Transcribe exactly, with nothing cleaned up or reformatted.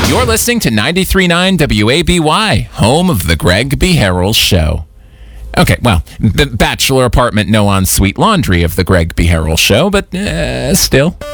You're listening to ninety-three point nine W A B Y, home of the Greg B. Harrell Show. Okay, well, the bachelor apartment no ensuite laundry of the Greg B. Harrell Show, but uh, still.